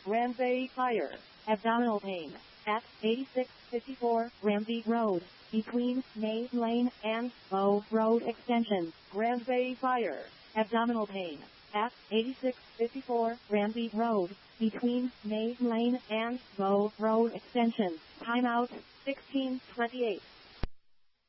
Ramsay Fire. Abdominal pain. At 8654 Ramsey Road, between Maze Lane and Bow Road Extension. Ramsay Fire. Abdominal pain. At 8654 Ramsey Road, between Maze Lane and Bow Road Extension. Timeout 16:28.